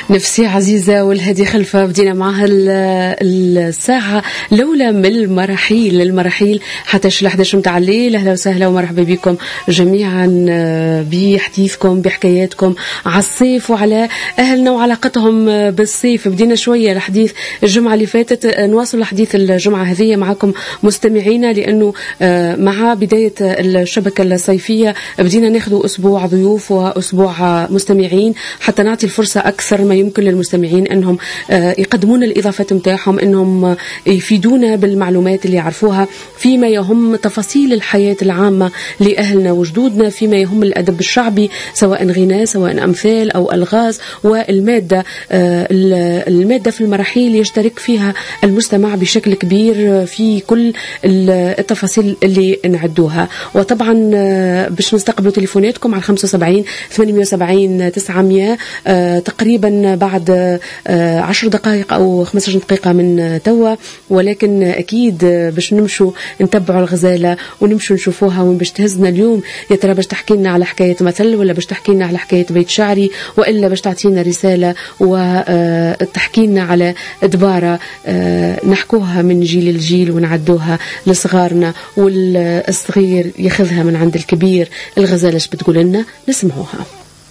نفسي عزيزة والهدي خلفة بدينا معها الساعة الأولى من المراحيل حتى 11 متاع الليل. أهلا وسهلا ومرحبا بكم جميعا بحديثكم بحكاياتكم على الصيف وعلى أهلنا وعلاقتهم بالصيف. بدينا شوية الحديث الجمعة اللي فاتت، نواصل الحديث الجمعة هذه معكم مستمعينا، لأنه مع بداية الشبكة الصيفية بدينا ناخذ أسبوع ضيوف وأسبوع مستمعين حتى نعطي الفرصة أكثر ما يمكن للمستمعين أنهم يقدمون الإضافات متاعهم، أنهم يفيدونا بالمعلومات اللي يعرفوها فيما يهم تفاصيل الحياة العامة لأهلنا وجدودنا، فيما يهم الأدب الشعبي سواء غناء سواء أمثال أو ألغاز. والمادة في المراحيل يشترك فيها المستمع بشكل كبير في كل التفاصيل اللي نعدوها. وطبعا باش نستقبلوا تليفوناتكم على 75 870 900 تقريبا بعد 10 دقائق أو 15 دقيقة من توا، ولكن أكيد باش نمشوا نتبعوا الغزالة ونمشوا نشوفوها وين باش تهزنا اليوم. يا ترى باش تحكي لنا على حكاية مثل، ولا باش تحكي لنا على حكاية بيت شعري، وإلا باش تعطينا رسالة وتحكي لنا على دبارة نحكوها من جيل لجيل ونعدوها لصغارنا والصغير ياخذها من عند الكبير. الغزالة ايش بتقول لنا؟ نسمعوها.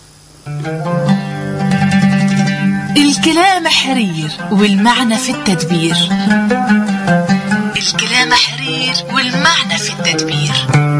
الكلام حرير والمعنى في التدبير. الكلام حرير والمعنى في التدبير.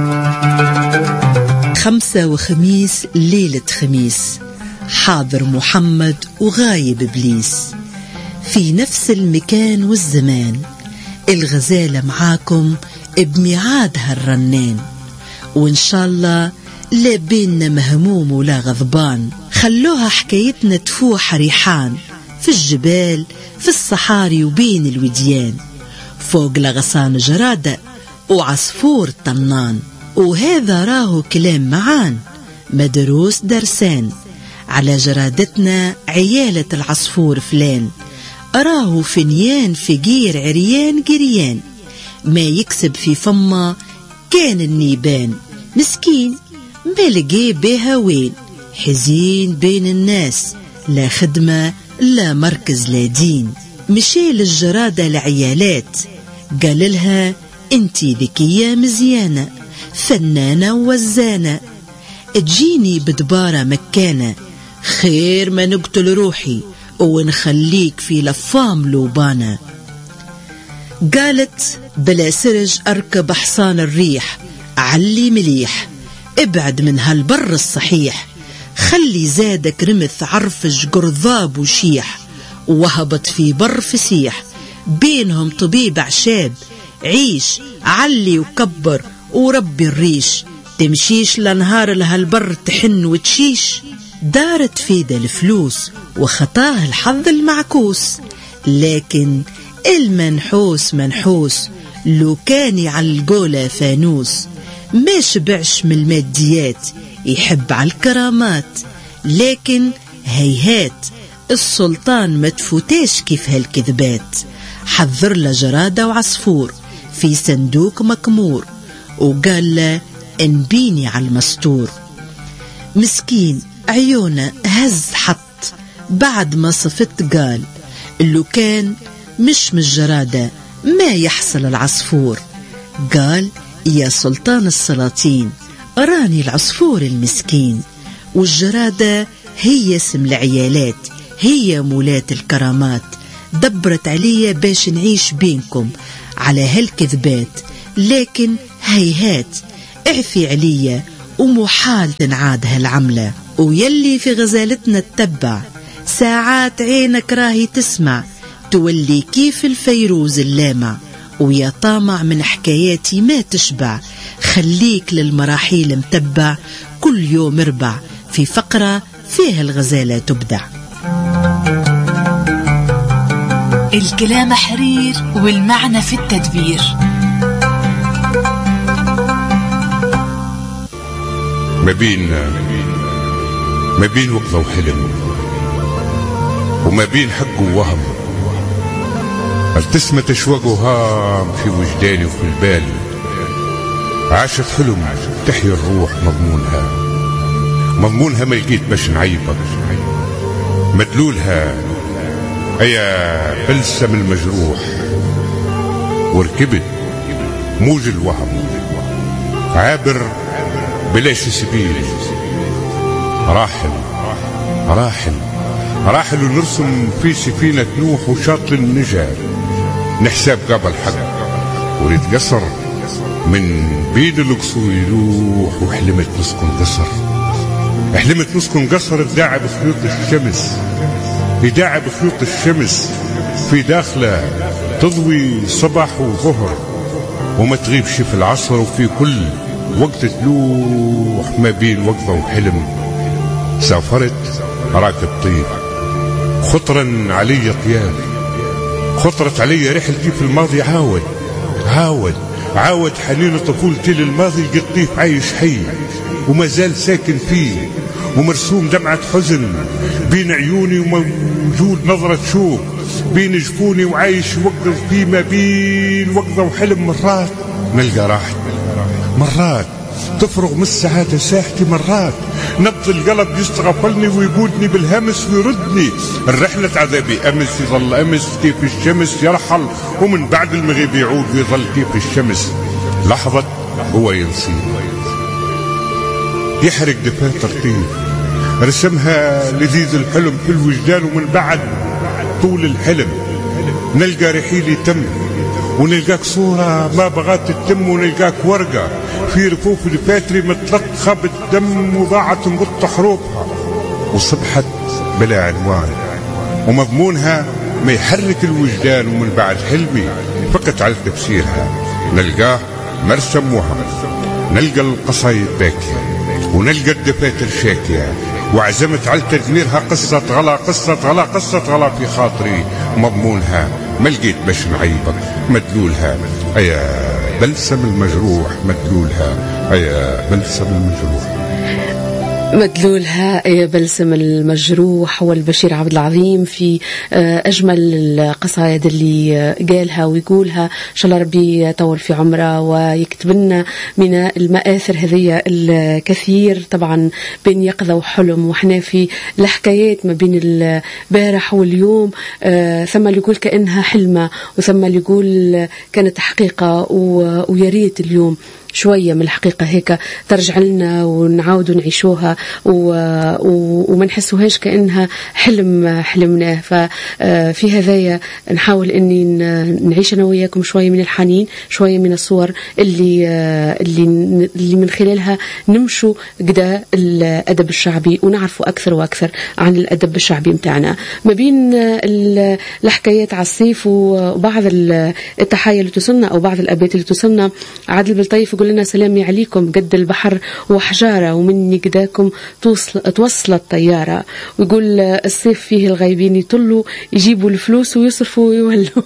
5 وخميس ليلة خميس، حاضر محمد وغايب إبليس، في نفس المكان والزمان، الغزالة معاكم بميعادها الرنان، وإن شاء الله لا بيننا مهموم ولا غضبان، خلوها حكايتنا تفوح ريحان في الجبال في الصحاري وبين الوديان، فوق لغصان جرادة وعصفور طنان، وهذا راهو كلام معان مدروس درسان، على جرادتنا عيالة العصفور فلان، راهو فنيان فقير عريان قريان، ما يكسب في فما كان النيبان، مسكين ما لقي بها وين، حزين بين الناس لا خدمة لا مركز لا دين، مشي للجرادة لعيالات قال لها انتي ذكية مزيانة فنانة وزانة، تجيني بدبارة مكانة، خير ما نقتل روحي ونخليك في لفام لوبانة. قالت بلا سرج أركب حصان الريح، علي مليح ابعد من هالبر الصحيح، خلي زادك رمث عرفج قرضاب وشيح، وهبط في بر فسيح بينهم طبيب عشاب، عيش علي وكبر وربي الريش، تمشيش لنهار لهالبر تحن وتشيش، دارت فيدا الفلوس وخطاه الحظ المعكوس، لكن المنحوس منحوس لو كان يعلقوله فانوس، ما شبعش من الماديات يحب على الكرامات، لكن هيهات السلطان ما تفوتاش كيف هالكذبات، حضر له جرادة وعصفور في صندوق مكمور، وقال له انبيني على المستور، مسكين عيونه هز حط بعد ما صفت قال اللو كان مش من الجرادة ما يحصل العصفور، قال يا سلطان السلاطين راني العصفور المسكين، والجرادة هي اسم العيالات هي مولات الكرامات، دبرت عليا باش نعيش بينكم على هالكذبات، لكن هيهات اعفي عليا ومحال تنعاد هالعملة، ويلي في غزالتنا تتبع ساعات عينك راهي تسمع، تولي كيف الفيروز اللامع، ويا طامع من حكاياتي ما تشبع، خليك للمراحيل متبع، كل يوم اربع في فقرة فيها الغزالة تبدع. الكلام حرير والمعنى في التدبير. ما بين وقضة وحلم، وما بين حق ووهم، ارتسمة اشواق وهام في وجداني وفي البال، عاشت حلم تحيي الروح مضمونها ما لقيت باش نعيبك، مدلولها يا بلسم المجروح، وركبت موج الوهم عابر بلاش سبيل. راحل راحل راحل ونرسم في سفينة نوح وشاطئ النجاة، نحساب قبل حق وريد قصر من بين القصور يلوح. وحلمت نسكن قصر، حلمت نسكن قصر يداعب خيوط الشمس، يداعب خيوط الشمس في داخله تضوي صباح وظهر، وما تغيبش في العصر، وفي كل وقت تلوح ما بين وقفة وحلم. سافرت راكب طيب خطرا علي طياب، خطرت علي رحلتي في الماضي. عاود حنين طفولتي للماضي، قطيف عايش حي وما زال ساكن فيه، ومرسوم دمعة حزن بين عيوني، وموجود نظرة شوق بين جفوني، وعايش وقف فيه ما بين وقفة وحلم. مرات نلقى راحتي، مرات تفرغ من السعادة ساحتي، مرات نبض القلب يستغفلني ويقودني بالهمس ويردني. الرحلة عذابي أمس يظل أمس كيف الشمس يرحل، ومن بعد المغيب يعود ويظل كيف الشمس. لحظة هو ينصيب يحرق دفاتر طيب، رسمها لذيذ الحلم في الوجدان، ومن بعد طول الحلم نلقى رحيلي تم، ونلقاك صورة ما بغات تتم، ونلقاك ورقة في رفوف دفاتري متلطخة بالدم، وضاعت مغط حروفها وصبحت بلا عنوان، ومضمونها ما يحرك الوجدان. ومن بعد حلمي فقط على تفسيرها نلقاه مرسم وهم، نلقى القصايد باكية ونلقى الدفاتر شاكية، وعزمت على تدميرها قصة غلا في خاطري. مضمونها ما لقيت باش نعيبك، مدلولها يا بلسم المجروح، مدلولها يا بلسم المجروح، مدلولها يا بلسم المجروح. والبشير عبد العظيم في أجمل القصائد اللي قالها ويقولها، إن شاء الله ربي يطول في عمره ويكتب لنا من المآثر هذه الكثير، طبعا بين يقظة وحلم. وحنا في الحكايات ما بين البارح واليوم، ثم اللي يقول كأنها حلمة، وثم اللي يقول كانت حقيقة، وياريت اليوم شوية من الحقيقة هيك ترجع لنا ونعاود نعيشوها وما نحسوهاش كأنها حلمناه. ففي هذايا نحاول أني نعيش أنا وياكم شوية من الحنين، شوية من الصور اللي من خلالها نمشوا قدا الأدب الشعبي ونعرفوا أكثر وأكثر عن الأدب الشعبي متاعنا. ما بين الحكايات على الصيف وبعض التحايا اللي توصلنا أو بعض الأبيات اللي توصلنا، عادل بالطيف يقول لنا سلامي عليكم قد البحر وحجارة، ومني قداكم توصل الطيارة. ويقول الصيف فيه الغايبين يطلوا يجيبوا الفلوس ويصرفوا ويولوا.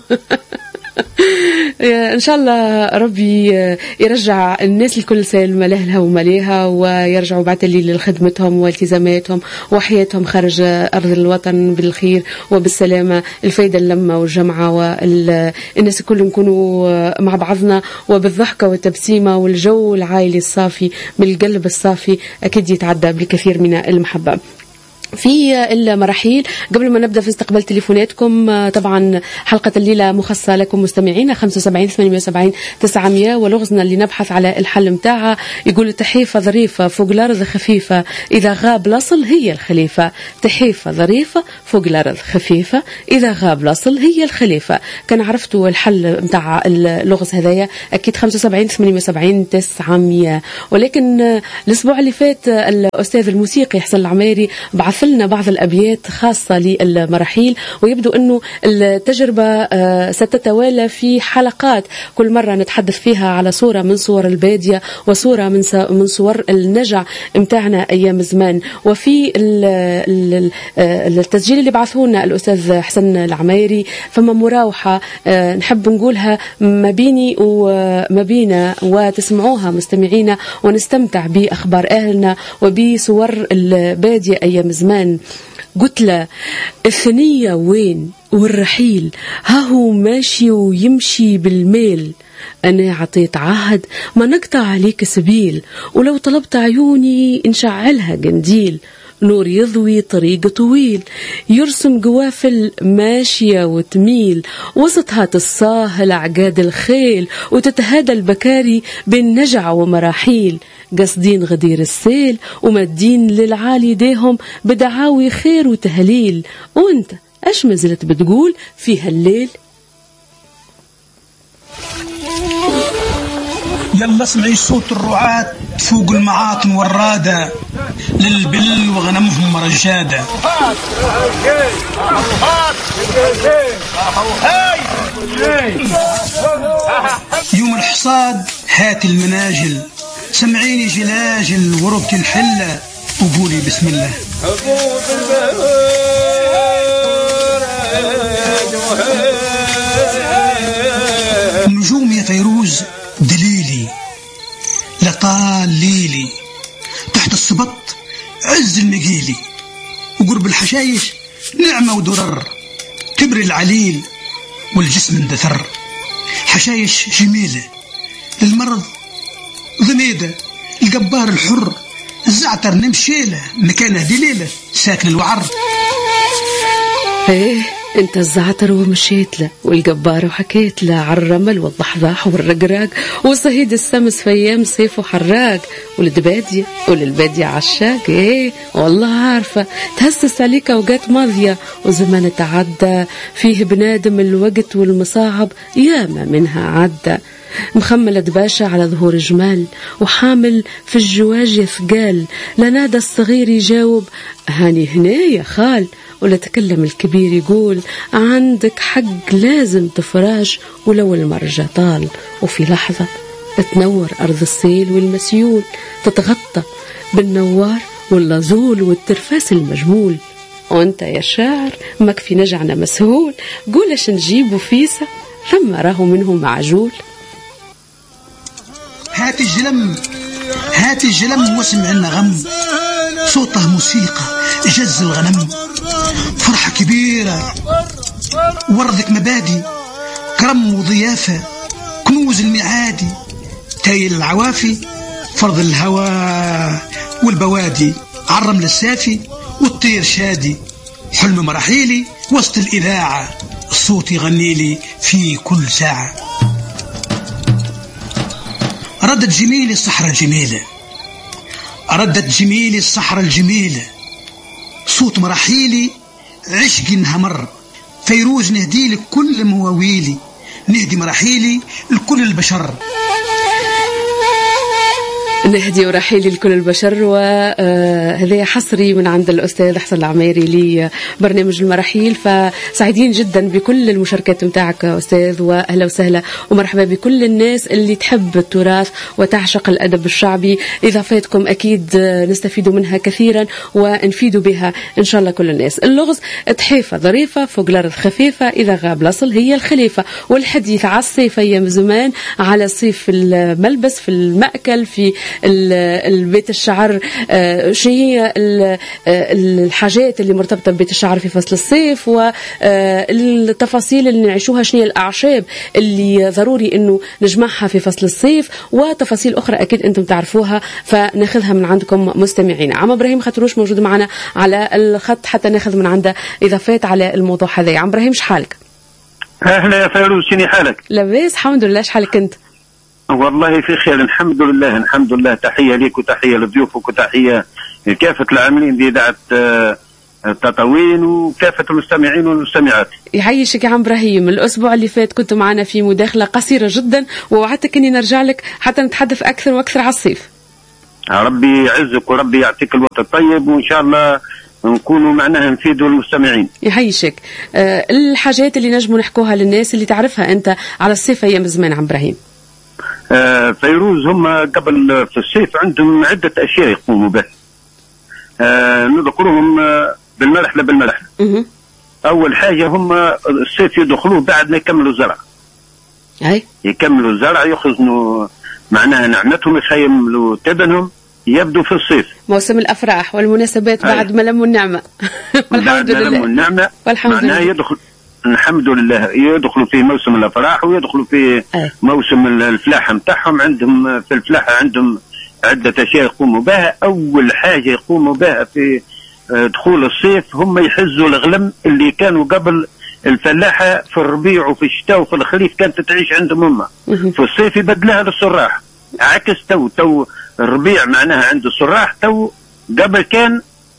إن شاء الله ربي يرجع الناس الكل سالمة لأهلها وماليها، ويرجعوا بعد الليل لخدمتهم والتزاماتهم وحياتهم خارج أرض الوطن بالخير وبالسلامة. الفايدة اللمة والجمعة والناس الكل نكونوا مع بعضنا وبالضحكة والتبسيمة، والجو العائلي الصافي بالقلب الصافي أكيد يتعدى بالكثير من المحبة. في المراحيل قبل ما نبدأ في استقبال تليفوناتكم، طبعا حلقة الليلة مخصصة لكم مستمعين 75 78 900، ولغزنا اللي نبحث على الحل متاعها يقول تحيفة ظريفة فوق الأرض خفيفة، إذا غاب الأصل هي الخليفة. تحيفة ظريفة فوق الأرض خفيفة، إذا غاب الأصل هي الخليفة. كان عرفتوا الحل متاع اللغز هذايا أكيد 75 78 900. ولكن الأسبوع اللي فات الأستاذ الموسيقي حسن العميري بعث لنا بعض الأبيات خاصة للمراحيل، ويبدو أنه التجربة ستتوالى في حلقات كل مرة نتحدث فيها على صورة من صور البادية وصورة من صور النجع متاعنا أيام زمان. وفي التسجيل اللي بعثونا الأستاذ حسن العميري فما مراوحة نحب نقولها ما بيني وما بينا وتسمعوها مستمعينا، ونستمتع بأخبار أهلنا وبصور البادية أيام زمان. قلت له الثنية وين والرحيل، ها هو ماشي ويمشي بالميل، أنا عطيت عهد ما نقطع عليك سبيل، ولو طلبت عيوني نشعلها قنديل. نور يضوي طريق طويل، يرسم قوافل ماشية وتميل، وسطها تصاهل أعقاد الخيل، وتتهادى البكاري بين نجع ومراحيل، قصدين غدير السيل ومدين للعالي ديهم بدعاوي خير وتهليل. وانت ايش مازلت بتقول في هالليل؟ يلا اسمعي صوت الرعاة فوق المعاطن والرادة، للبل وغنمهم رجادة. يوم الحصاد هات المناجل، سمعيني جلاجل وربط الحلة وقولي بسم الله. النجوم يا فيروز دليلي لطال ليلي، تحت السبط عز المقيلي، وقرب الحشايش نعمة ودرر، تبري العليل والجسم اندثر. حشايش جميلة للمرض ضميدة، الجبار الحر الزعتر نمشيله، مكانه دليلة ساكن الوعر. ايه انت الزعتر ومشيت له، والجبار وحكيت له عالرمل والضحضاح والرقراق وصهيد السمس في ايام صيف وحراق، وللبادية وللبادية عشاق. ايه والله عارفة تهسس عليك اوقات ماضية وزمان تعدى فيه بنادم الوقت والمصاعب ياما منها عدى. مخملة باشا على ظهور جمال وحامل في الجواج ثقال، لا نادى الصغير يجاوب هاني هنا يا خال، ولا تكلم الكبير يقول عندك حق لازم تفراش ولو المرجة طال. وفي لحظة تنور أرض السيل والمسيول، تتغطى بالنوار واللازول والترفاس المجمول. وانت يا شاعر مكفي نجعنا مسهول، قولش نجيبه فيسة ثم راهو منه معجول. هات الجلم هات الجلم واسمع النغم، صوته موسيقى جز الغنم. فرحة كبيرة وردك مبادي، كرم وضيافة كنوز المعادي، تايل العوافي فرض الهوى والبوادي، عالرمل السافي والطير شادي، حلم مراحيلي وسط الإذاعة، الصوت يغنيلي في كل ساعة. ردت جميلي الصحراء الجميلة، ردت جميلي الصحراء الجميلة، صوت مراحيلي عشق انهمر. فيروز نهدي لك كل مواويلي، نهدي مراحيلي لكل البشر. نهدي ورحيلي لكل البشر. وهذا حصري من عند الأستاذ حسن العميري لبرنامج المراحيل، فسعيدين جدا بكل المشاركات متاعك أستاذ، وأهلا وسهلا ومرحبا بكل الناس اللي تحب التراث وتعشق الأدب الشعبي. إضافاتكم أكيد نستفيد منها كثيرا ونفيد بها إن شاء الله كل الناس. اللغز تحيفة ظريفة فوق الأرض خفيفة، إذا غاب الأصل هي الخليفة. والحديث على الصيف أيام زمان، على الصيف في الملبس في المأكل في البيت الشعر. شنو هي الحاجات اللي مرتبطة ببيت الشعر في فصل الصيف، والتفاصيل اللي نعيشوها، شنو هي الأعشاب اللي ضروري إنه نجمعها في فصل الصيف، وتفاصيل أخرى أكيد أنتم تعرفوها فناخذها من عندكم مستمعين. عم إبراهيم خطروش موجود معنا على الخط حتى ناخذ من عنده إضافات على الموضوع هذا. عم إبراهيم شحالك؟ أهلا يا فيروز، شنو حالك؟ لاباس الحمد لله، شحالك أنت؟ والله في خير الحمد لله الحمد لله. تحية ليك وتحية لضيوفك وتحية لكافة العاملين بإذاعة تطاوين وكافة المستمعين والمستمعات. يعيشك يا عم إبراهيم. الأسبوع اللي فات كنت معنا في مداخلة قصيرة جدا، ووعدتك إني نرجع لك حتى نتحدث أكثر وأكثر على الصيف. ربي يعزك وربي يعطيك الوقت الطيب، وإن شاء الله نكونوا معناها نفيدوا المستمعين. يعيشك. الحاجات اللي نجموا نحكوها للناس اللي تعرفها أنت على الصيف أيام زمان عم إبراهيم. فيروز هم قبل في الصيف عندهم عدة أشياء يقوموا بها، نذكرهم بالمرحلة بالمرحلة. أول حاجة هم الصيف يدخلوه بعد ما يكملوا الزرع. يكملوا الزرع يخزنوا معناها نعمتهم، يخيموا تبنهم، يبدو في الصيف موسم الأفراح والمناسبات بعد ما لموا النعمة. والحمد لله لموا النعمة معناها يدخل الحمد لله، يدخلوا في موسم الأفراح ويدخلوا في موسم الفلاحة متاعهم. عندهم في الفلاحة عندهم عدة أشياء يقوموا بها. أول حاجة يقوموا بها في دخول الصيف هم يحزوا الغلم اللي كانوا قبل الفلاحة في الربيع وفي الشتاء وفي الخريف كانت تعيش عندهم هم. في الصيف يبدلها للصراح، عكس تو الربيع معناها عند الصراح، تو قبل كان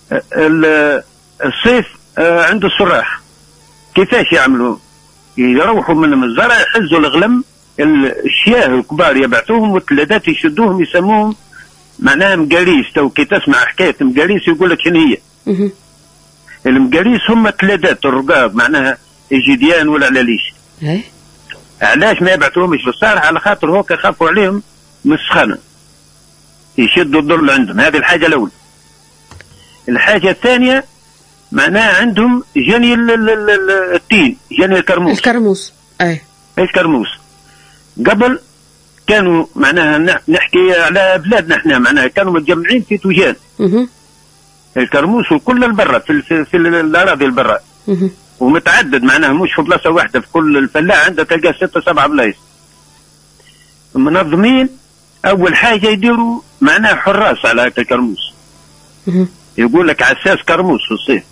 الصيف عند الصراح. كيفاش يعملوا؟ يروحوا من الزرع يحزوا الغلم، الشياه الكبار يبعثوهم والثلاثات يشدوهم يسموهم معناها مقاريس. تو كي تسمع حكايه مقاريس يقول لك شنو هي؟ المقاريس هم ثلاثات الرقاب معناها ايجيديان ولا علاليش. علاش ما يبعثوهمش في الصالح؟ على خاطر هوك يخافوا عليهم من السخانه، يشدوا الضر اللي عندهم. هذه الحاجه الاولى. الحاجه الثانيه معناها عندهم جني التين، جني الكرموس. الكرموس قبل كانوا معناها نحكي على بلادنا احنا، معناها كانوا متجمعين في توجان. الكرموس وكل البرة في الاراضي البرة، ومتعدد معناها مش في بلاصه واحده، في كل الفلاح عنده تلقى 6 7 بلايص منظمين. اول حاجه يديروا معناها حراس على هذا الكرموس، يقول لك عساس كرموس في الصيف،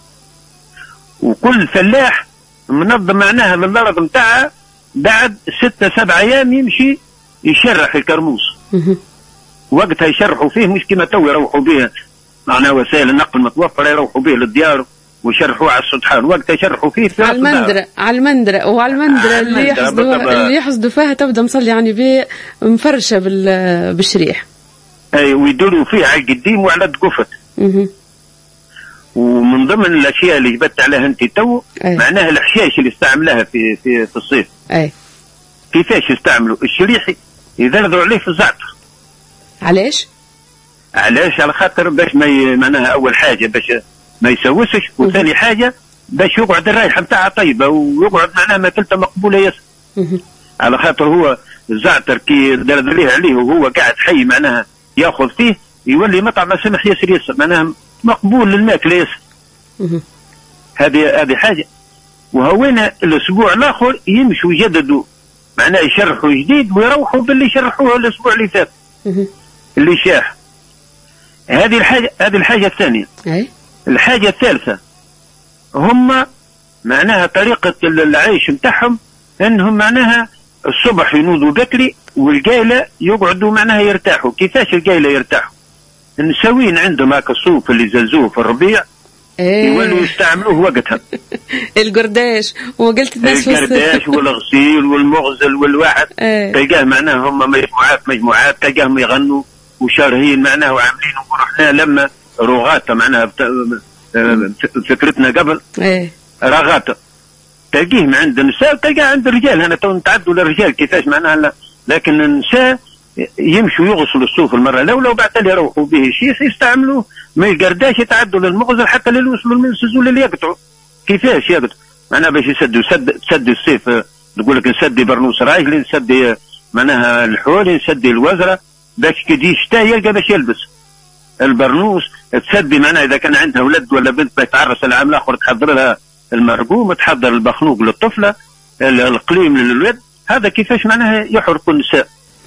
وكل فلاح منظم معناها للارض نتاعها بعد 6 7 ايام يمشي يشرح الكرموس. وقتها يشرحوا فيه مش كما تو يروحوا به معناها وسائل النقل متوفره، يروحوا به للديار ويشرحوه على السطحان. وقتها يشرحوا فيه في على المندرة وعلى المندرة اللي يحصدوا فيها تبدا مصلي يعني به مفرشه بالشريح. اي ويدوروا فيه على القديم وعلى الدقفت. ومن ضمن الاشياء اللي جبت عليها انت تو معناها الحشاش اللي استعملها في الصيف. كيفاش يستعملوا الشريح؟ يذرذروا عليه في الزعتر. علاش على خاطر باش ما معناها اول حاجه باش ما يسوسش، وثاني حاجه باش يقعد الرائحه نتاعها طيبه ويقعد معناها ماكلته مقبوله ياسر. على خاطر هو الزعتر كي دردريه عليه وهو قاعد حي معناها ياخذ فيه يولي مطعم سمح ياسر معناها مقبول للماكله ياسر. هذه حاجه. وهوينا الاسبوع الاخر يمشوا يجددوا معناها يشرحوا جديد ويروحوا باللي شرحوه الاسبوع اللي فات اللي شاح. هذه الحاجه الثانيه. الحاجه الثالثه هم معناها طريقه العيش نتاعهم انهم معناها الصبح ينوضوا بكري والقايله يقعدوا معناها يرتاحوا. كيفاش القايله يرتاحوا؟ نسوين عندهم هاك الصوف اللي زلزوه في الربيع يولوا يستعملوه وقتها. القرداش وقلت القرداش والغسيل والمغزل والواحد تلقاه معناها هم مجموعات تلقاهم يغنوا وشارهين معناها وعاملين نقولوا احنا لما رغاته معناها فكرتنا قبل رغاته تلقيه عند النساء وتلقاه عند الرجال. انا تو نتعدوا للرجال كيفاش معناها، لكن النساء يمشوا يغسلوا الصوف المره الاولى وبعد تالي يروحوا به شيخ يستعملوه ما يقرداش يتعدوا للمغزل حتى يوصلوا للمنسز ولا اللي يقطعوا. كيفاش يقطعوا؟ معناها باش يسدوا سد الصيف نقول لك نسدي برنوس راجلي نسدي معناها الحولي نسدي الوزره باش كي يشتاء يلقى باش يلبس البرنوس. تسدي معناها اذا كان عندها ولد ولا بنت بتعرس العام الاخر تحضر لها المرقوم تحضر البخنوق للطفله القليم للولد. هذا كيفاش معناها يحرقوا النساء.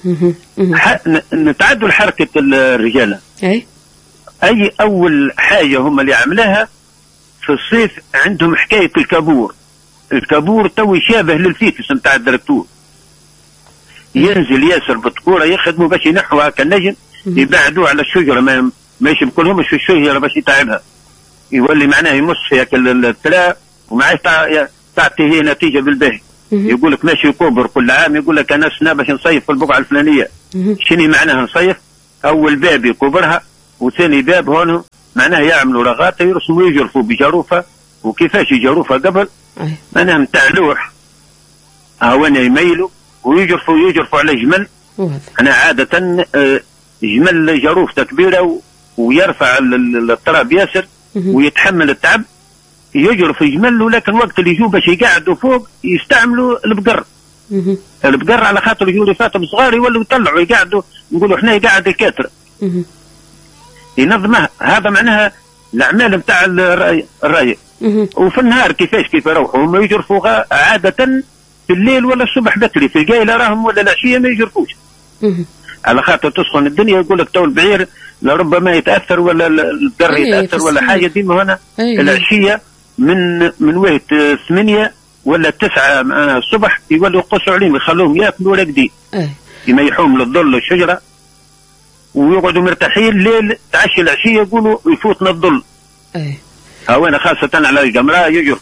نتعدوا لحركه الرجال. اي اول حاجه هم اللي عملاها في الصيف عندهم حكايه الكابور تو يشابه للفيتس نتاع الدركتور. ينزل ياسر بالطقوره يخدموا باش ينحوا هكا النجم يبعدوه على الشجره ما يشبكولهمش في الشجره باش يتعبها. يولي معناه يمص هيك التلاء ومعاه تعطي هي نتيجه بالباهي. يقول لك ماشي كوبر كل عام يقول لك انا سنه باش نصيف في البقعه الفلانيه. شنو معناها نصيف؟ اول باب يكبرها وثاني باب هون معناها يعملوا رغاته يرسموا يجرفوا بجروفه. وكيفاش يجروفها قبل؟ معناها نتاع لوح هوانا يميلوا ويجرفوا على جمل. انا عاده جمل جروفته كبيره ويرفع التراب ياسر ويتحمل التعب يجرف جمل. ولكن وقت اللي يجوا باش يقعدوا فوق يستعملوا البقر على خاطر يجوا رفاتهم صغار يولوا يطلعوا يقعدوا نقولوا احنا يقعد الكاتر ينظمها. هذا معناها الاعمال نتاع الراي. وفي النهار كيف يروحوا هم يجرفوا عاده في الليل ولا الصبح بكري. في القايله راهم ولا العشيه ما يجرفوش. على خاطر تسخن الدنيا. يقول لك تو البعير لربما يتاثر ولا الذر يتاثر ولا حاجه. ديما هنا العشيه من وقت 8 ولا 9 الصبح يولوا يقصوا عليهم يخلوهم ياكلوا راقدين يميحوهم للظل الشجره ويقعدوا مرتاحين. الليل تعشي العشيه يقولوا يفوتنا الظل. هاونا خاصه على الجمره يجوا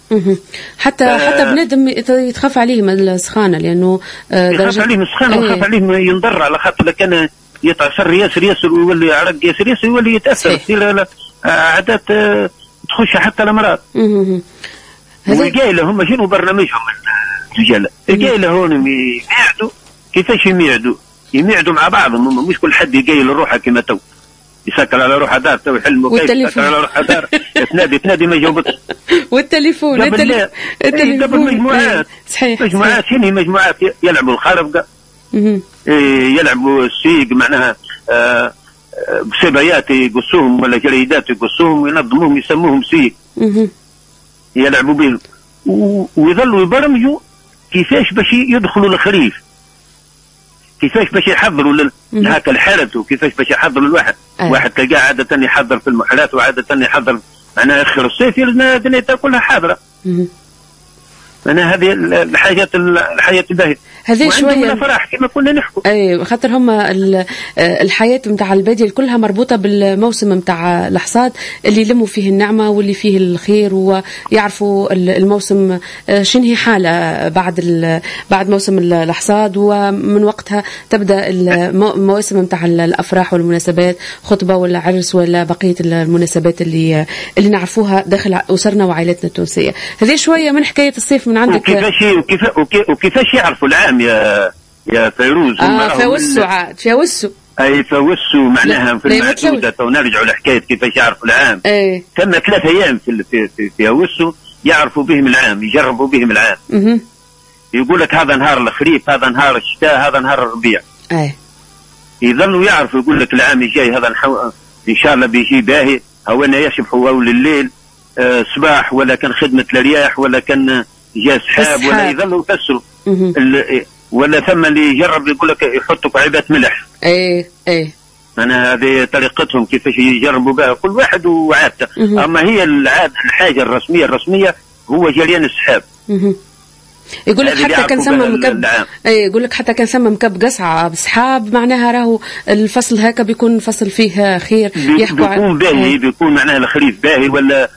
حتى بنادم يتخاف عليهم السخانه لانه يخاف عليهم السخانه ويخاف عليهم ينضر على خاطر كان يتعصر ياسر ويولي عرق ياسر يولي يتاثر يصير عادات تخش حتى الامراض. والقايله هم شنو برنامجهم الرجال القايله هون يميعدوا كيفاش يميعدوا مع بعضهم. هم مش كل حد يقايل روحه كما تو يسكر على روحه دار تو يحل يسكر على روحه دار تنادي ما يجاوبكش. والتليفون قبل مجموعات صحيح مجموعات شنو مجموعات يلعبوا الخرفقه يلعبوا السيق معناها بسبايات يقصوهم ولا جريدات يقصوهم وينظموهم يسموهم سيق يلعبوا بهم ويظلوا يبرمجوا كيفاش باش يدخلوا الخريف كيفاش باش يحضروا هكا الحرث وكيفاش باش يحضروا الواحد. واحد تلقاه عادة يحضر في المحلات وعادة يحضر معناها اخر الصيف الدنيا كلها حاضرة. أنا هذه الحاجة الباهية هذه شوية فرح كما كنا نحكوا. أي خاطر هم الحياة متاع البادية كلها مربوطة بالموسم متاع الحصاد اللي يلموا فيه النعمة واللي فيه الخير ويعرفوا الموسم شنو هي حالة بعد موسم الحصاد ومن وقتها تبدأ المواسم متاع الأفراح والمناسبات خطبة ولا عرس ولا بقية المناسبات اللي نعرفوها داخل أسرنا وعائلتنا التونسية. هذه شوية من حكاية الصيف من عندك. وكيفاش يعرفوا العام يا فيروز؟ فوسوا عاد فوسوا فوسوا معناها في المعدودة. ونرجعوا لحكاية كيفاش يعرفوا العام. ثم 3 أيام في فوسوا يعرفوا بهم العام يجربوا بهم العام. يقول لك هذا نهار الخريف هذا نهار الشتاء هذا نهار الربيع. يظلوا يعرفوا يقول لك العام الجاي هذا إن شاء الله بيجي باهي هوانا يشبحوا أول الليل صباح ولا كان خدمة الرياح ولا كان جاء سحاب ولا يظلوا يفسروا ولا ثم اللي يجرب يقول لك يحطوا قعيبة ملح. أنا هذه طريقتهم كيفاش يجربوا بها كل واحد وعادته. أما هي الحاجة الرسمية هو جريان السحاب. يقول لك حتى كان ثم مكب يقول لك حتى كان ثم مكب قصعة بسحاب معناها راهو الفصل هكا بيكون فصل فيه خير بيكون باهي بيكون معناها الخريف باهي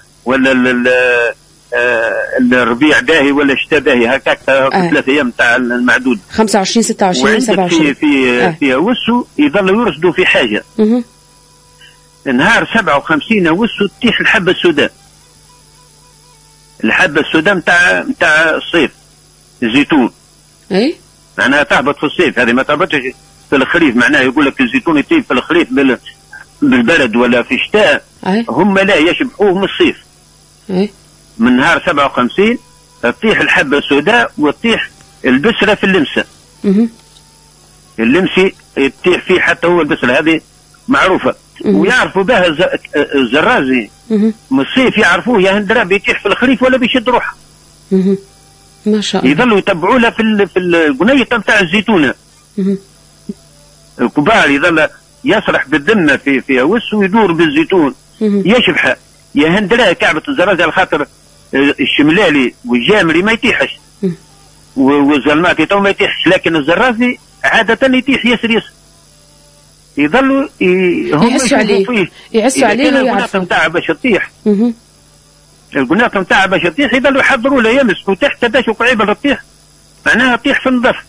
ولا الربيع باهي ولا الشتاء باهي هكاك 3 أيام تاع المعدود 25 26 27 في وسو يظلوا يرصدوا في حاجة. نهار 57 وسو تطيح الحبة السوداء متاع الصيف الزيتون. معناها تهبط في الصيف هذه ما تهبطش في الخريف. معناها يقول لك الزيتون يطيب في الخريف بالبرد ولا في الشتاء. هم لا يشبحوه من الصيف. من نهار 57 تطيح الحبة السوداء وتطيح البسرة في اللمسة. اللمسي يطيح فيه حتى هو البسرة هذه معروفة. ويعرفوا بها الزرازي من الصيف يعرفوه يا هندراب يطيح في الخريف ولا بيشد روحه. ما شاء الله. يظلوا يتبعوا له في القنية نتاع الزيتونة. الكبار يظل يسرح بالذمة في وس ويدور بالزيتون يشبح يا هندرا كعبة الزرازي على خاطر الشملالي والجامري ما يطيحش والزلماتي تو ما يطيحش، لكن الزرازي عادة يطيح يسر يظلوا هم يحسوا عليه القناة نتاع باش تطيح. القناة نتاع باش تطيح يظلوا يحضروا له يمس وتحت باش قريبة تطيح معناها تطيح في النظف.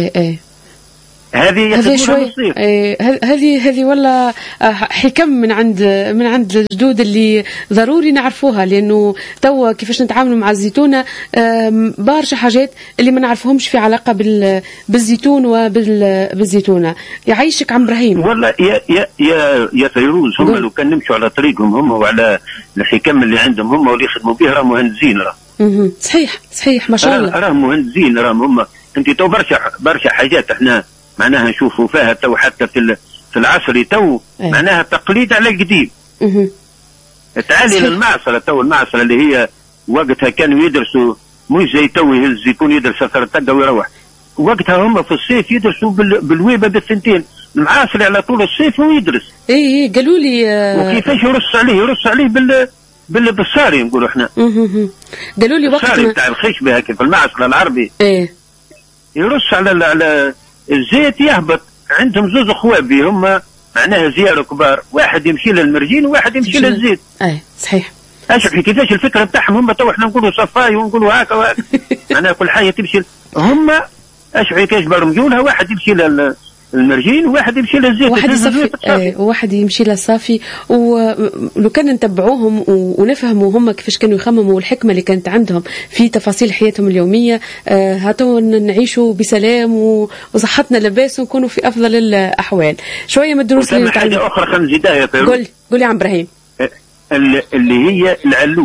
هذه شوي هذه ولا حكم من عند الجدود اللي ضروري نعرفوها، لأنه توا كيفاش نتعاملوا مع الزيتونة بارشا حاجات اللي ما نعرفهمش في علاقة بالزيتون وبالزيتونة. يعيشك عم إبراهيم. والله يا فيروز هم لو كان نمشوا على طريقهم هم وعلى الحكم اللي عندهم هم واللي يخدموا به راهم مهندسين صحيح ما شاء الله راهم مهندسين راهم هم. انت تو برشا حاجات احنا معناها نشوفوا فيها تو حتى في العصر تو معناها تقليد على القديم. تعالي للمعصرة تو المعصرة اللي هي وقتها كانوا يدرسوا مش زي تو الزيتون يدرس 3 ويروح، وقتها هم في الصيف يدرسوا بالويبة بالثنتين معاصري على طول الصيف ويدرس. اي قالوا لي وكيفاش يرص عليه بالصاري نقولوا احنا. قالوا لي وقت تاع الخشبه هكا في المعصر العربي. ايه يرص على الزيت يهبط. عندهم زوز خوابي هم معناها زيارة كبار، واحد يمشي للمرجين وواحد يمشي للزيت. اي صحيح. اشوف كيفاش الفكره بتاعهم هم. تو احنا نقولوا صفاي ونقولوا هكا وهكا. معناها كل حاجه تمشي هم اشوف كيفاش برمجولها، واحد يمشي للمرجين وواحد يمشي للزيت، واحد يصفي واحد يمشي للصافي. ولو كان نتبعوهم ونفهموا هم كيفاش كانوا يخمموا والحكمه اللي كانت عندهم في تفاصيل حياتهم اليوميه، هاتوا نعيشوا بسلام وصحتنا لباس ونكونوا في افضل الاحوال. شويه من الدروس اللي نتعلم. حاجه اخرى خمس زيدايه. قول يا عم ابراهيم. اللي هي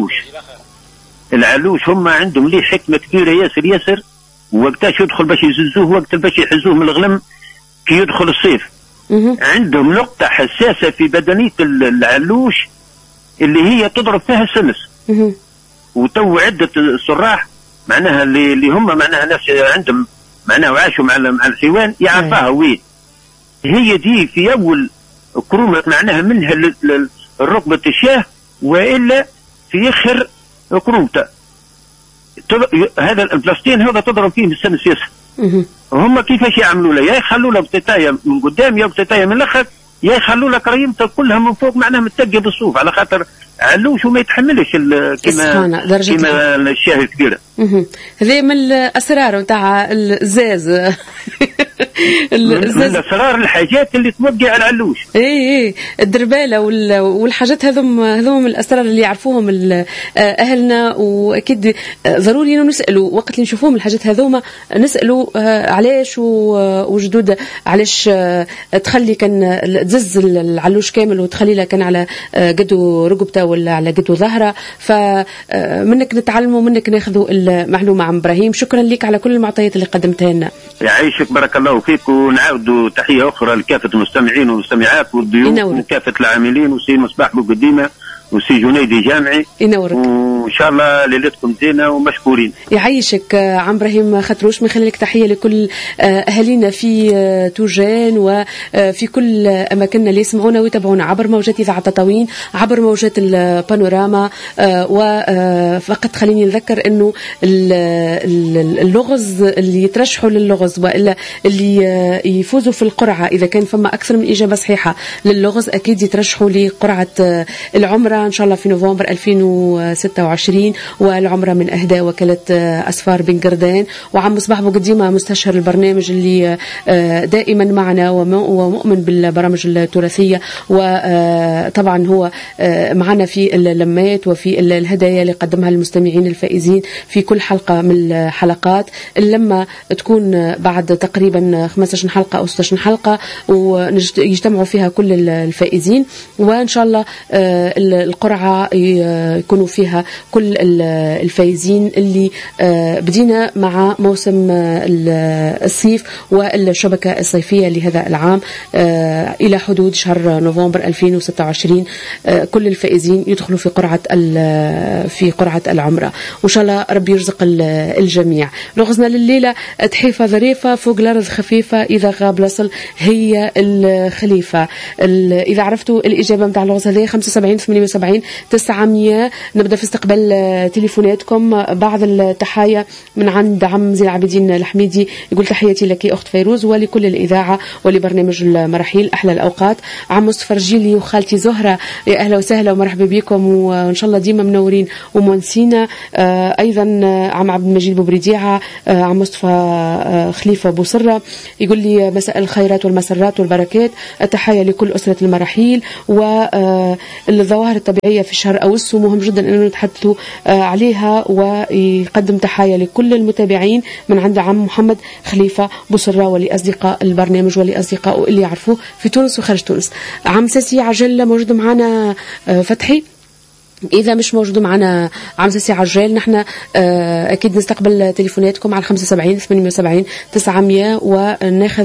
العلوش هم عندهم ليه حكمه كبيره ياسر. وقتاش يدخل باش يززوه، وقت باش يحزوه من الغلم كي يدخل الصيف. عندهم نقطة حساسة في بدنية العلوش اللي هي تضرب فيها السمس. وتو عدة الصراح معناها اللي هم معناها ناس عندهم معناها وعاشوا مع الحيوان يعرفها وين هي دي. في أول كرومة معناها منها الركبة الشاه، وإلا في آخر كرومته هذا البلاستين هذا تضرب فيه السمس ياسر. هم كيفاش يعملوا له؟ يا يخلوا له بتتايه من قدام يا بتتايه من الاخر، يا يخلوا له كريمته كلها من فوق معناها متقيه بالصوف، على خاطر علوش وما يتحملش كما الشاه الكبيره. هذه من الاسرار نتاع الزاز. من الاسرار الحاجات اللي توقع العلوش. اي الدرباله والحاجات هذوم من الاسرار اللي يعرفوهم اهلنا. واكيد ضروري نسالوا وقت اللي نشوفوهم الحاجات هذوما، نسالوا علاش وجدود علاش تخلي كان تزز العلوش كامل وتخلي له كان على قدو رقبته ولا على قدو ظهره. فمنك نتعلموا منك ناخذوا المعلومه. عم ابراهيم شكرا لك على كل المعطيات اللي قدمتها لنا. يعيشك بارك الله فيك. ونعاودوا تحيه اخرى لكافه المستمعين والمستمعات والضيوف وكافه العاملين وسي مصباح بوقديمه وسي جنيدي جامعي. ينورك. وان شاء الله ليلتكم زينه ومشكورين. يعيشك عم ابراهيم خطروش. من خلالك تحيه لكل اهالينا في توجان وفي كل اماكننا اللي يسمعونا ويتابعونا عبر موجات اذاعه تطاوين، عبر موجات البانوراما. وفقط خليني نذكر انه اللغز اللي يترشحوا للغز والا اللي يفوزوا في القرعه اذا كان فما اكثر من اجابه صحيحه للغز اكيد يترشحوا لقرعه العمره ان شاء الله في نوفمبر 2026. والعمره من اهداء وكاله اسفار بن قردان. وعم مصباح بوقديمه مستشار البرنامج اللي دائما معنا ومؤمن بالبرامج التراثيه، وطبعا هو معنا في اللمات وفي الهدايا اللي قدمها للمستمعين الفائزين في كل حلقه من الحلقات. اللمه تكون بعد تقريبا 15 حلقه او 16 حلقه ويجتمعوا فيها كل الفائزين. وان شاء الله القرعة يكونوا فيها كل الفائزين اللي بدينا مع موسم الصيف والشبكة الصيفية لهذا العام إلى حدود شهر نوفمبر 2026. كل الفائزين يدخلوا في قرعة العمرة، وإن شاء الله ربي يرزق الجميع. لغزنا لليلة تحيفة ظريفة فوق الأرض خفيفة، إذا غاب لصل هي الخليفة. إذا عرفتوا الإجابة متاع اللغز هذه 75 78 900. نبدأ في استقبال تليفوناتكم. بعض التحايا من عند عم زين العابدين الحميدي، يقول تحياتي لك أخت فيروز ولكل الإذاعة ولبرنامج المراحيل، أحلى الأوقات. عم مصطفى رجيلي وخالتي زهرة، يا أهلا وسهلا ومرحبا بكم وإن شاء الله ديما منورين ومونسينا. أيضا عم عبد المجيد بوبريديعة، عم مصطفى خليفة بوصرة يقول لي مساء الخيرات والمسرات والبركات، التحايا لكل أسرة المراحيل. والظواهر الطبيعية في الشهر أوس مهم جدا أنه نتحدثوا عليها. ويقدم تحايا لكل المتابعين من عند عم محمد خليفة بوصرة ولأصدقاء البرنامج ولأصدقائه اللي يعرفوه في تونس وخارج تونس. عم ساسي عجل موجود معنا فتحي. إذا مش موجود معنا عم سي عجال، نحن أكيد نستقبل تليفوناتكم على 75 78 900 وناخذ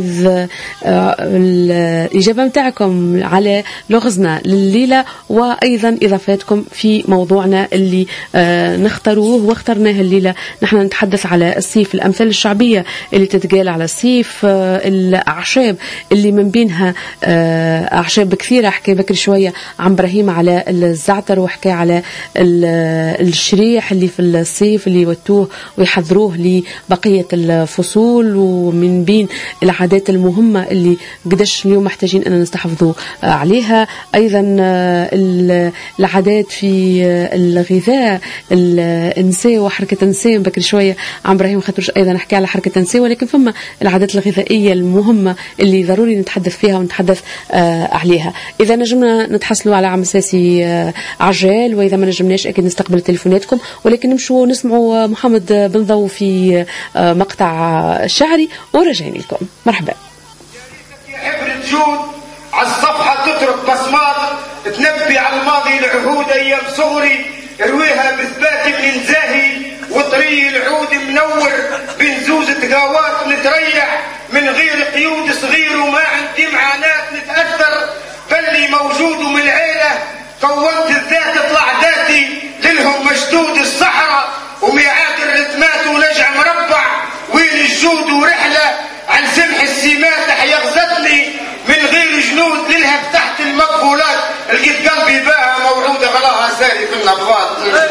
الإجابة متاعكم على لغزنا لليلة، وأيضا إضافاتكم في موضوعنا اللي نختاروه واخترناه الليلة. نحن نتحدث على السيف، الأمثال الشعبية اللي تتقال على السيف، الأعشاب اللي من بينها أعشاب كثيرة. حكي بكري شوية عن إبراهيم على الزعتر، وحكي على الشريح اللي في الصيف اللي يوتوه ويحضروه لبقية الفصول، ومن بين العادات المهمة اللي قدش اليوم محتاجين أن نستحفظوا عليها. أيضا العادات في الغذاء، النساء وحركة النساء. بكري شوية عن إبراهيم خاطرش أيضا نحكي على حركة النساء، ولكن فما العادات الغذائية المهمة اللي ضروري نتحدث فيها ونتحدث عليها. إذا نجمنا نتحصلوا على عم ساسي عجال، وإذا ما نجمناش أكيد نستقبل تليفوناتكم، ولكن نمشوا نسمعوا محمد بن ضو في مقطع شعري ورجعين لكم. مرحبا. حبر جود على الصفحة تترك بصمات تنبي على الماضي العهود أيام صغري، ارويها بثبات من زاهي وطري العود منور بنزوزة قاوات نتريح من غير قيود صغير، وما عندي معاناة نتأثر بلي موجود من العيلة، كونت الذات اطلع ذاتي للهم مشدود الصحراء وميعاد الرتمات ونجع مربع وين الجود ورحلة عن سمح السمات حيغزتني من غير جنود للها تحت المقبولات، لقيت قلبي باها موعودة غلاها ساري في النبضات،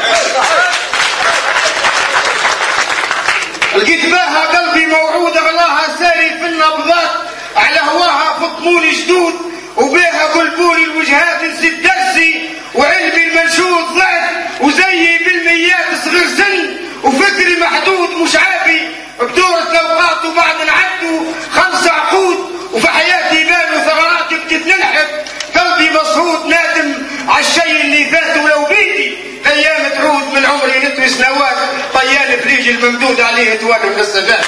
لقيت باها قلبي موعودة غلاها ساري في النبضات، على هواها فطموني جدود وبيها قلبوني الوجهات نسيت درسي وعلمي المنشود ضعت وزيي بالميات صغير سن وفكري محدود مش عابي بدورة الأوقات وبعد نعدوا 5 عقود وفي حياتي بانوا ثغرات بتتنحب قلبي مصهود نادم عالشي اللي فات ولو بيدي أيام تعود من عمري نتوي سنوات طيان فريج الممدود عليه توالي من السجاد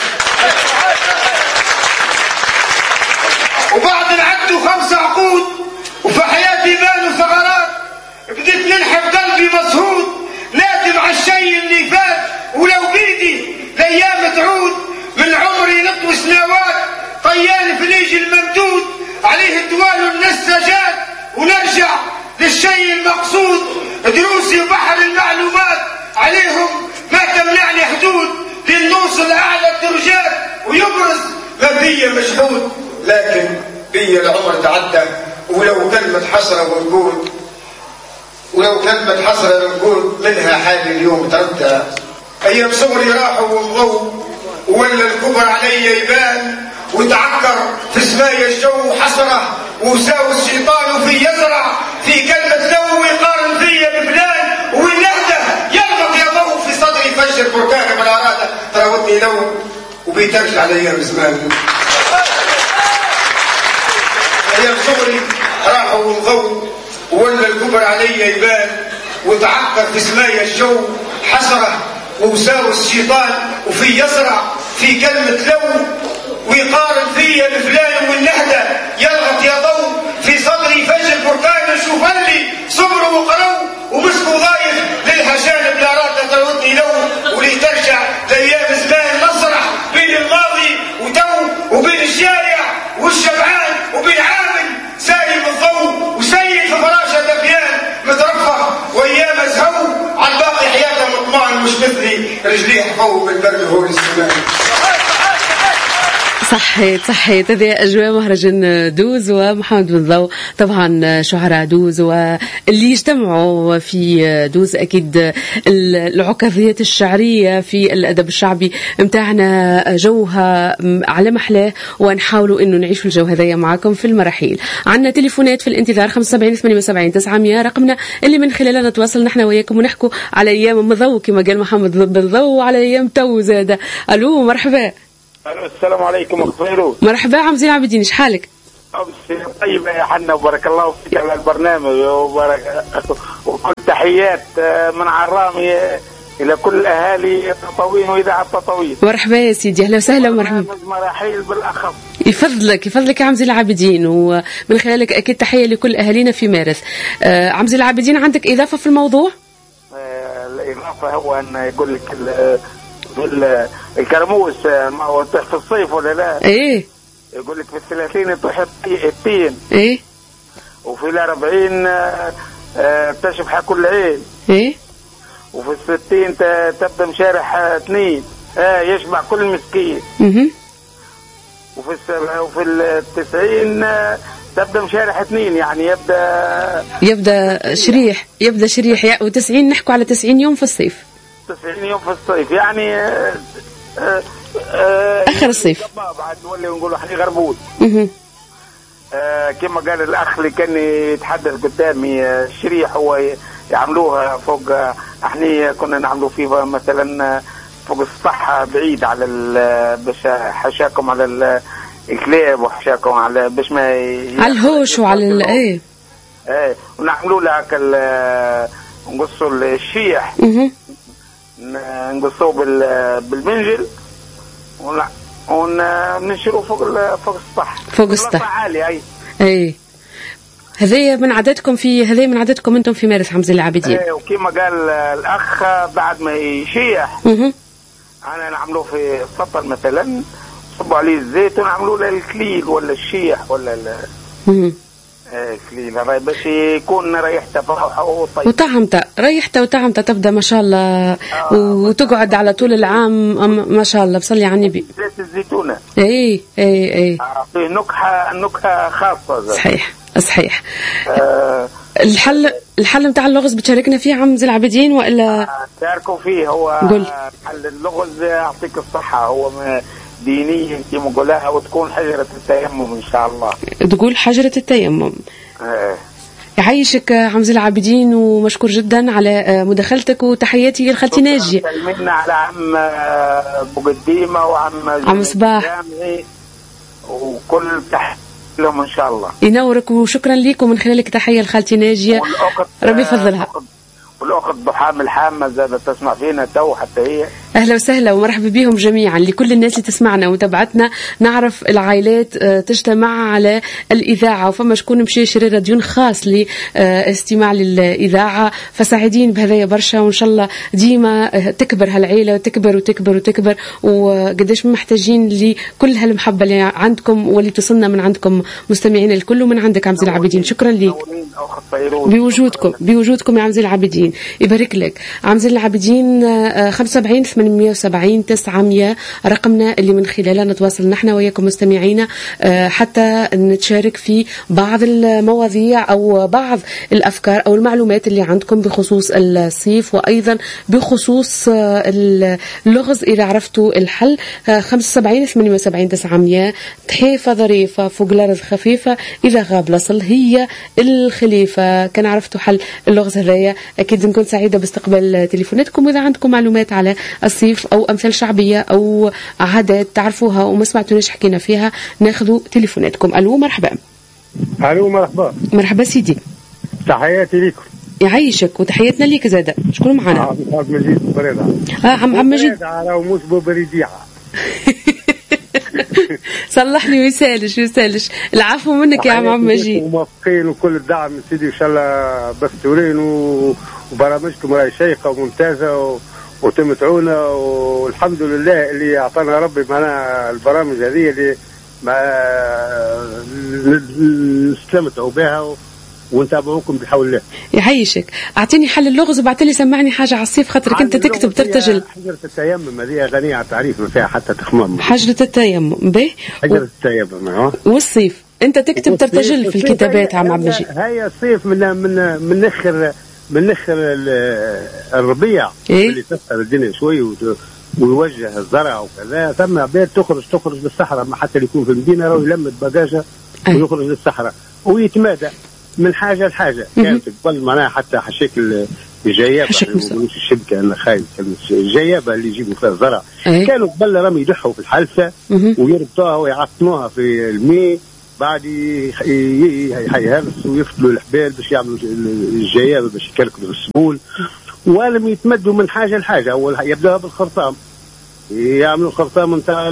وبعد نعدوا 5 عقود وفي حياتي بانوا ثغرات بديت ننحب قلبي مصهود نادم عالشي اللي فات ولو بيدي الايام تعود من عمري نطوي سنوات طيان فليج الممدود عليه الدوال والنساجات ونرجع للشيء المقصود دروسي وبحر المعلومات عليهم ما تمنعني حدود لنوصل اعلى الدرجات ويبرز ما بيا مشهود لكن بيا العمر تعدى ولو كلمة حسرة ونقول منها حالي اليوم تردى أيام صغري راحوا ومضوا ولا الكبر علي يبان وتعكر في سمايا الجو حسرة وساوي الشيطان وفي يزرع في كلمة لو يقارن فيا بفلان وينهده يلقط يا ضو في صدري فجر بركان من أراده تراودني لو وبيترجع علي بزمان أيام صغري راحوا ومضوا ولا الكبر علي يبان وتعكر في سمايا الجو حسرة ووساوس الشيطان وفي يزرع في كلمة لو ويقارن فيا بفلان والنهدة يلغط يا ضو في صدري فجر بركان شوف لي صبروا وقروا ومسكوا ضايف للهجان بلا راد تراودني لو ولي ترجع لأيام زمان مسرح بين الماضي وتو وبين الشارع والشبعان وبين عامل سايب الضوء وسيد في فراشة دفيان مترفع وايام ازهو على الباقي حياته مطمئن مش مثلي رجليه حفو بالبرد هو السمان. صحيت هذه أجواء مهرجان دوز ومحمد بن ضو طبعا شعراء دوز واللي يجتمعوا في دوز أكيد العكاظيات الشعرية في الأدب الشعبي متاعنا جوها على محلاه ونحاولوا إنه نعيش في الجو هذايا معكم في المراحيل. عنا تليفونات في الانتظار 75 78 900 رقمنا اللي من خلاله نتواصل نحن وياكم ونحكوا على أيام مضو كما قال محمد بن ضو وعلى أيام تو زادة. ألو مرحبا. السلام عليكم اخويرو. مرحبا عم زين عابدين ايش حالك؟ طيب يا حنا وبارك الله فيك على البرنامج وكل تحيات من عرامي الى كل اهالي تطاوين واذاعه تطاوين. مرحبا يا سيدي اهلا وسهلا ومرحبا. مراحيل بالاخص. يفضلك يا عم زين العابدين ومن خلالك اكيد تحيه لكل اهالينا في مارس. عم زين العابدين عندك اضافه في الموضوع؟ فهو أن يقول لك الكرموس ما هو يطيح في الصيف ولا لا؟ ايه يقول لك في 30 يطيح التين، ايه وفي 40 تشبح كل عين، ايه وفي 60 تبدا مشارح 2 يشبع كل مسكين. وفي 90 تبدا مشارح 2 يعني يبدا شريح و90 نحكوا على 90 يوم في الصيف. 90 يوم في الصيف يعني اخر الصيف بعد نولي نقولوا احنا غربول. كما قال الاخ اللي كان يتحدث قدامي، الشريح هو يعملوها فوق، احنا كنا نعملوا فيه مثلا فوق الصحة بعيد على باش حشاكم على الكلاب وحشاكم على باش ما على الهوش وعلى ايه ونعملوا لها نقصوا الشيح، نقصوه بالمنجل وننشروه فوق السطح عالي. اي هذه من عادتكم انتم في مارس حمزة العابدين. وكما قال الاخ بعد ما يشيح انا نعملوه في السطل مثلا، صبوا عليه الزيت ونعملوا له الكليل ولا الشيح ولا الكليل هذا باش يكون ريحته فرحه وطيب وطعمته وطعمته تبدا ما شاء الله وتقعد على طول العام ما شاء الله. بصلي على النبي. زيت الزيتونه اي فيه نكهه خاصه. صحيح. الحل نتاع اللغز بتشاركنا فيه عم زي العابدين ولا شاركوا فيه؟ هو قل. حل اللغز يعطيك الصحة، هو دينيا كما نقولها، وتكون حجرة التيمم إن شاء الله. تقول حجرة التيمم. يعيشك عم زي العابدين، ومشكور جدا على مداخلتك، وتحياتي لخالتي ناجية. سلمنا على عم بقديمة وعم صباح وكل تحت لهم إن شاء الله. ينورك وشكرا لكم، من خلالك تحية لخالتي ناجية ربي يفضلها. والأخت ضحى الحامة زادت تسمع فينا تو حتى هي. أهلا وسهلا ومرحبا بهم جميعا. لكل الناس اللي تسمعنا ومتابعتنا، نعرف العائلات تجتمع على الإذاعة، وفما شكون مشي يشري راديون خاص لاستماع للإذاعة، فسعيدين بهذايا برشا، وإن شاء الله ديما تكبر هالعائلة وتكبر وتكبر وتكبر، وقداش محتاجين لكل هالمحبة اللي عندكم واللي تصلنا من عندكم مستمعين الكل، ومن عندك عم زي العابدين. شكرا لك بوجودكم يا عم زي العابدين، يبارك لك. عم زي العابدين 75 870 900 رقمنا اللي من خلاله نتواصل نحن وياكم مستمعينا، حتى نتشارك في بعض المواضيع أو بعض الأفكار أو المعلومات اللي عندكم بخصوص الصيف، وأيضا بخصوص اللغز إذا عرفتوا الحل. 75 78 900 تحيفة ظريفة فوق الأرض خفيفة، إذا غاب لصل هي الخليفة. كان عرفتوا حل اللغز هذايا أكيد نكون سعيدة باستقبال تليفوناتكم، وإذا عندكم معلومات على الصيف أو أمثال شعبية أو عادات تعرفوها وما سمعتوناش حكينا فيها، ناخذوا تليفوناتكم. ألو مرحبا. ألو مرحبا. مرحبا سيدي، تحياتي لكم. يعيشك وتحياتنا ليك زادة. شكون معنا؟ عم مجيد بريدة. عم مجيد على موس ببريديعة. صلحني ويسالش العفو منك يا عم مجيد. وموفقين وكل الدعم من سيدي، إن شاء الله بفتورين وبرامجكم راهي شيقة وممتازة وتمتعونا، والحمد لله اللي أعطانا ربي معنا البرامج هذه اللي نستمتعوا بها ونتابعوكم بحول الله. يعيشك. أعطيني حل اللغز وبعتلي سمعني حاجة على الصيف، خاطرك أنت تكتب ترتجل. حجرة التيمم هذه غنية عن التعريف، ما فيها حتى تخمام. حجرة التيمم به حجرة التيمم. والصيف أنت تكتب ترتجل في الكتابات عم مجيد. هاي الصيف من نخر الربيع اللي تسهل الدنيا شوي ويوجه الزرع وكذا، ثم عباد تخرج للصحراء، ما حتى اللي يكون في المدينة راهو يلمد بجاجة ويخرج للصحراء ويتمادى من حاجة لحاجة. كانت قبل معناها حتى حشيك الجيابة، مش الشبكة، أنا خايف الجيابة اللي يجيبوا فيها الزرع. كانوا قبل رمي يدحوا في الحلفة ويربطوها ويعطنوها في الماء، بعد يهرسوا ويفتلوا الحبال باش يعملوا الجيابة باش يكركلوا السبول، ولم يتمدوا من حاجة لحاجة. أول يبدأها بالخرطام، يعملوا خرطام نتاع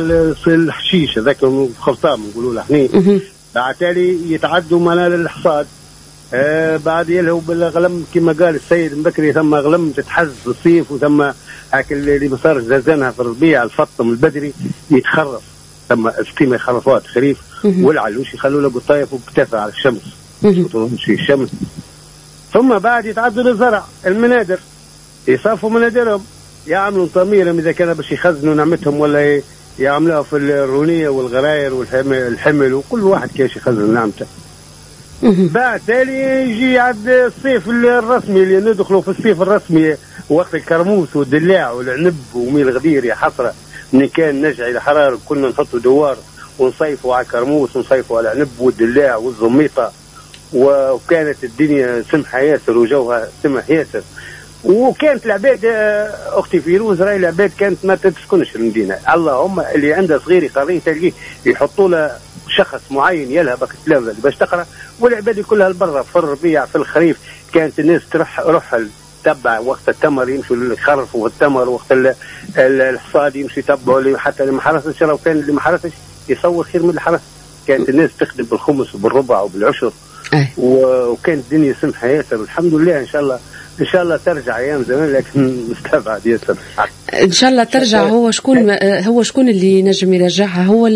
الحشيش هذاك، خرطام نقولوا له احنا. بعد تالي يتعدوا منال الحصاد، بعد يلهوا بالغلم كما قال السيد المبكري، ثم غلم تتحز في الصيف، وثم هاك اللي مسار زازانها في الربيع الفطم البدري يتخرف، ثم سقيمة خرفات خريف والعلوش يخلوا له قطايف وبتافة على الشمس وتمشي الشمس. ثم بعد يتعدوا للزرع المنادر، يصافوا منادرهم، يعملوا طميرهم إذا كان باش يخزنوا نعمتهم، ولا يعملوها في الرونية والغراير والحمل، وكل واحد كاش يخزن نعمته. بعد تالي يجي عند الصيف الرسمي اللي ندخلوا في الصيف الرسمي، وقت الكرموس والدلاع والعنب وميل غدير. يا حسرة من كان نجعي الحرارة كنا نحطوا دوار ونصيفوا على الكرموس ونصيفوا على العنب والدلاع والزميطة، وكانت الدنيا سمحة ياسر وجوها سمح ياسر. وكانت العباد اختي فيروز راي العباد كانت ما تسكنش المدينه، اللهم اللي عنده صغير يقري تلقيه يحطوا له شخص معين يلهبك التلاوه باش تقرا، والعباد كلها لبرا في الربيع في الخريف. كانت الناس رحل تبع وقت التمر يمشوا للخرف والتمر، وقت الحصاد يمشي يتبعوا، حتى اللي ما حرسش لو كان اللي ما حرسش يصور خير من اللي حرس. كانت الناس تخدم بالخمس وبالربع وبالعشر، وكانت الدنيا سمحه ياسر. الحمد لله ان شاء الله ترجع ايام زمان، لكن مستبعد ياسر. ان شاء الله ترجع. هو شكون اللي ينجم يرجعها؟ هو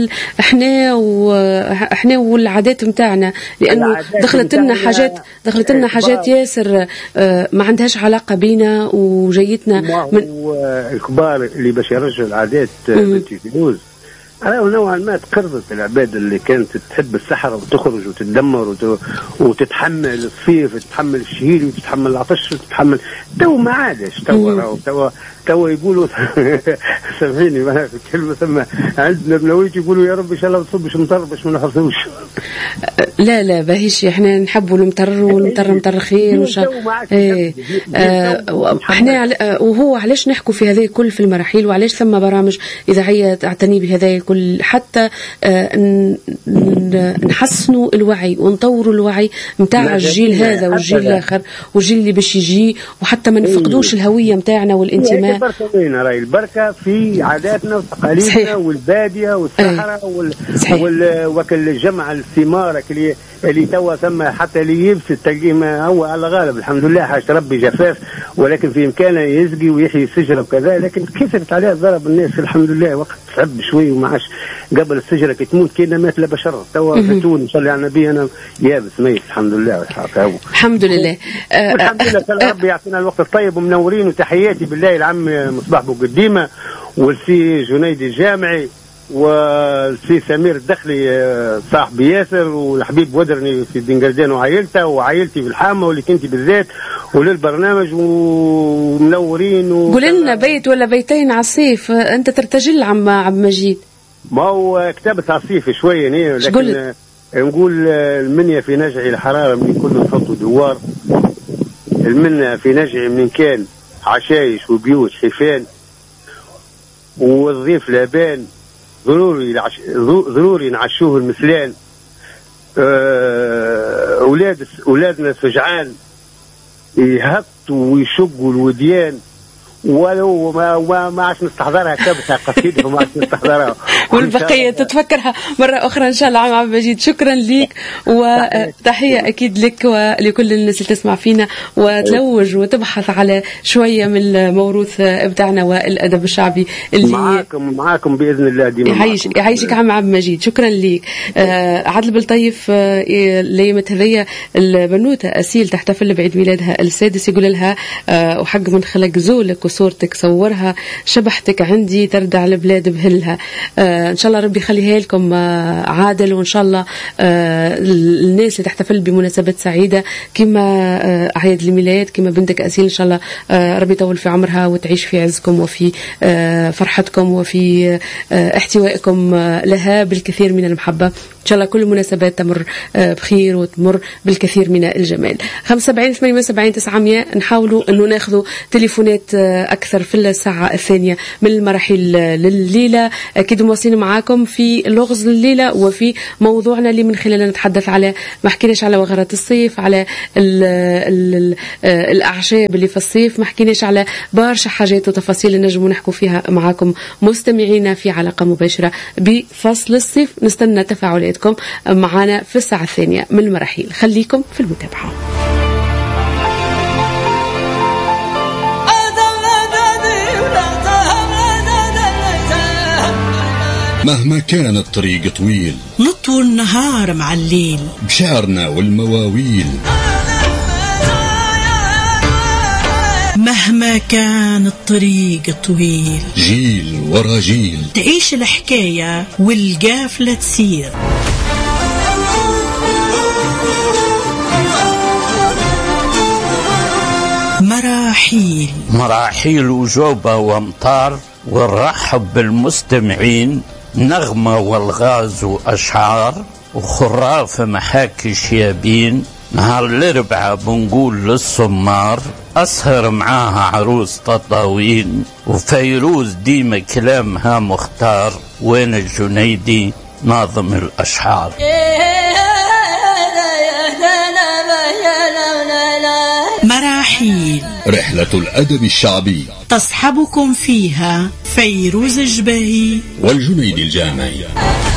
احنا والعادات نتاعنا، لانه دخلت لنا حاجات ياسر ما عندهاش علاقه بينا وجيتنا من الكبار اللي باش يرجعوا العادات. بنتي فيروز راهو نوعا ما تقربت العباد اللي كانت تحب السحرة وتخرج وتتدمر وتتحمل الصيف، تتحمل الشهيل وتتحمل العطش وتتحمل. تو ما عادش، تو يقولوا سامحيني ما في الكلمة، ثم عندنا بنويت يقولوا يا رب ان شاء الله ما تصبش مطر باش ما نحصلوش. لا باهيش، احنا نحبوا المطر والمطر خير وان شاء الله. احنا وهو علاش نحكوا في هذا الكل في المراحيل، وعلاش ثم برامج اذاعيه تعتني بهذا الكل، حتى نحسنوا الوعي ونطوروا الوعي نتاع الجيل هذا والجيل الاخر والجيل اللي باش يجي، وحتى ما نفقدوش الهويه نتاعنا والانتماء. البركه في عاداتنا وتقاليدنا والباديه والصحراء وكل جمع الثمار اللي توا ثم حتى اللي يبسط تلقيه ما هو على غالب الحمد لله حاج ربي جفاف، ولكن في امكانه يسقي ويحيي الشجره وكذا، لكن كثرت عليها ضرب الناس الحمد لله. وقت صعب شوي وما عادش قبل الشجره كي تموت كنا مات لا بشر، توا زيتون نصلي على النبي انا يابس ميت الحمد لله والحق. الحمد لله الحمد لله. ربي يعطينا الوقت الطيب ومنورين. وتحياتي بالله العم مصباح بوقديمه والسي جنيدي الجامعي والسي سمير الدخلي صاحب ياسر والحبيب ودرني في بنقردان وعائلته وعائلتي بالحامة واللي كنتي بالذات وللبرنامج ومنورين. قول لنا بيت ولا بيتين على الصيف انت ترتجل عم مجيد؟ ما هو كتابة على الصيف شوية، لكن نقول المنيا في نجعي الحرارة من كل نحطوا دوار، المنيا في نجعي من كان عشايش وبيوت حيفان والضيف لابان ضروري نعشوه المثلان. أولادنا سجعان يهبطوا ويشقوا الوديان، ولو ما عادش نستحضرها كابتها قصيدة وما عادش نستحضرها والبقية تتفكرها مرة أخرى إن شاء الله. عم مجيد شكرا لك وتحية أكيد لك ولكل الناس اللي تسمع فينا وتلوج وتبحث على شوية من الموروث بتاعنا والأدب الشعبي اللي معاكم بإذن الله ديما. يعيشك عم مجيد. شكرا لك. عادل بالطيف ليمة هذية البنوتة أسيل تحتفل بعيد ميلادها السادس، يقول لها وحق من خلق زولك صورتك صورها شبحتك عندي تردع البلاد بهلها. إن شاء الله ربي يخليها لكم عادل، وإن شاء الله الناس اللي تحتفل بمناسبات سعيدة كما أعياد الميلاد كما بنتك أسيل، إن شاء الله ربي يطول في عمرها وتعيش في عزكم وفي فرحتكم وفي احتوائكم لها بالكثير من المحبة. إن شاء الله كل المناسبات تمر بخير وتمر بالكثير من الجمال. 75-78-900 نحاولوا أنه ناخذوا تليفونات أكثر في الساعة الثانية من المراحل لليلة. أكيد متواصلين معاكم في لغز الليلة وفي موضوعنا اللي من خلاله نتحدث على، ما حكيناش على وغرات الصيف، على ال الأعشاب اللي في الصيف، ما حكيناش على برشا حاجات وتفاصيل نجموا نحكوا فيها معاكم مستمعينا في علاقة مباشرة بفصل الصيف. نستنى تفاعلاتكم معنا في الساعة الثانية من المراحيل. خليكم في المتابعة. مهما كان الطريق طويل نطوي النهار مع الليل بشعرنا والمواويل. مهما كان الطريق طويل جيل ورا جيل تعيش الحكاية والقافلة تسير. مراحيل وجوبة وامطار، ونرحب بالمستمعين. نغمة والغاز وأشعار وخراف محاكي شيابين. نهار الأربعاء بنقول للصمار أسهر معاها عروس تطاوين. وفيروز ديما كلامها مختار، وين الجنيدي ناظم الأشعار. مراحيل رحلة الأدب الشعبي تصحبكم فيها فيروز الجباهي والجنيد الجامعي.